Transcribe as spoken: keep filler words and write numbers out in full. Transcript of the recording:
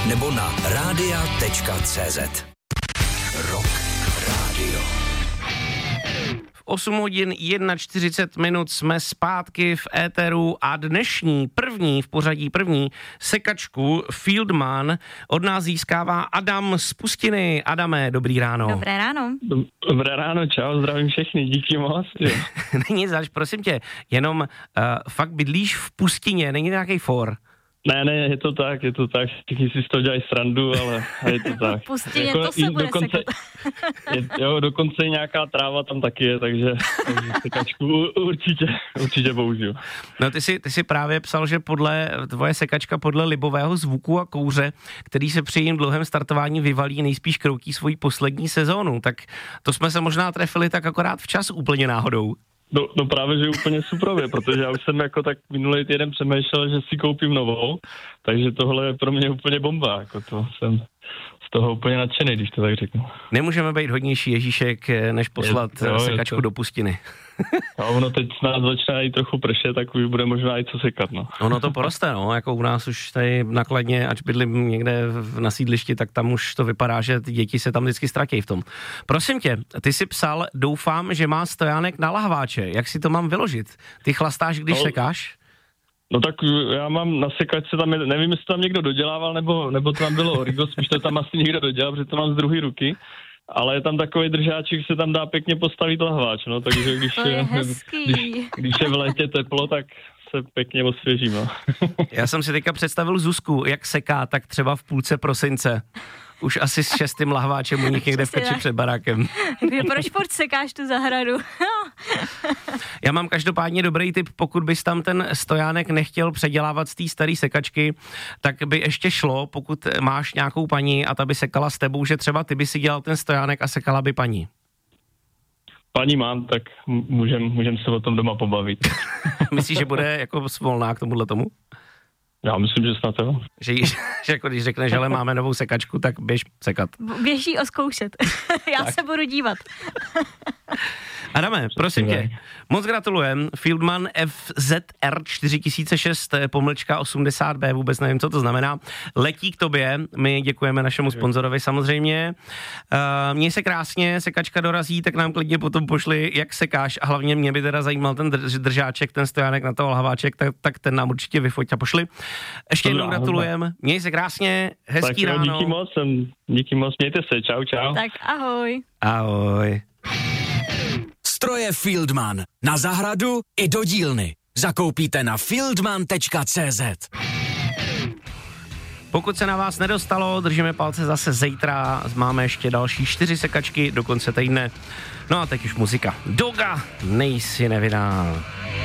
nebo na rádia tečka cé zet. Rock Radio. osm hodin čtyřicet jedna minut jsme zpátky v éteru a dnešní první, v pořadí první sekačku Fieldman od nás získává Adam z Pustiny. Adame, dobrý ráno. Dobré ráno. Dobré ráno, čau, zdravím všechny, díky moc. Není zač, prosím tě, jenom uh, fakt bydlíš v Pustině, není nějaký for? Ne, ne, je to tak, je to tak, všichni si z toho dělají srandu, ale je to tak. Pustině, jako, to se bude dokonce, sekat. je, jo, dokonce i nějaká tráva tam taky je, takže, takže sekačku určitě, určitě použiju. No ty jsi, ty jsi právě psal, že podle tvoje sekačka podle libového zvuku a kouře, který se při jejím dlouhém startování vyvalí, nejspíš kroutí svoji poslední sezónu, tak to jsme se možná trefili tak akorát včas úplně náhodou. No, no právě, že úplně suprově, protože já už jsem jako tak minulý týden přemýšlel, že si koupím novou, takže tohle je pro mě úplně bomba, jako to jsem z toho úplně nadšený, když to tak řeknu. Nemůžeme být hodnější Ježíšek, než poslat je, jo, sekačku to do Pustiny. A ono teď nás začíná i trochu pršet, tak už bude možná i co sekat, no. Ono to poroste, no, jako u nás už tady nakladně, ač bydlím někde na sídlišti, tak tam už to vypadá, že děti se tam vždycky ztratí v tom. Prosím tě, ty jsi psal, doufám, že má stojánek na lahváče, jak si to mám vyložit? Ty chlastáš, když no, sekáš? No tak já mám na sekačce tam, nevím, jestli tam někdo dodělával, nebo, nebo to tam bylo origo, spíš to tam asi někdo dodělal, protože to mám z druhé ruky. Ale je tam takový držáček, se tam dá pěkně postavit lahváč, no, takže když to je, je, hezký. když, když je v létě teplo, tak se pěkně osvěžím, no. Já jsem si teďka představil Zuzku, jak seká, tak třeba v půlce prosince. Už asi s šestým lahváčem u nich někde v peči před barákem. Proč furt sekáš tu zahradu? Já mám každopádně dobrý tip, pokud bys tam ten stojánek nechtěl předělávat z té staré sekačky, tak by ještě šlo, pokud máš nějakou paní a ta by sekala s tebou, že třeba ty by si dělal ten stojánek a sekala by paní. Paní mám, tak můžem, můžem se o tom doma pobavit. Myslíš, že bude jako svolná k tomuhle tomu? Já myslím, že snad jo. Že, že jako když řekneš, že máme novou sekačku, tak běž sekat. Běž jí oskoušet. Já tak se budu dívat. Adame, prosím tě, moc gratulujem. Fieldman F Z R čtyři tisíce šest pomlčka osmdesát B, vůbec nevím, co to znamená. Letí k tobě, my děkujeme našemu sponzorovi samozřejmě. Uh, měj se krásně, sekačka dorazí, tak nám klidně potom pošli, jak sekáš, a hlavně mě by teda zajímal ten drž, držáček, ten stojánek na toho lahváček, tak, tak ten nám určitě vyfoť a pošli. Ještě jednou gratulujem, měj se krásně, hezký tak, ráno. Díky moc, díky moc, mějte se, čau, čau. Tak ahoj. Ahoj. Stroje Fieldman. Na zahradu i do dílny. Zakoupíte na fieldman tečka cé zet. Pokud se na vás nedostalo, držíme palce zase zítra. Máme ještě další čtyři sekačky do konce týdne. No a teď už muzika. Doga, nejsi nevydál.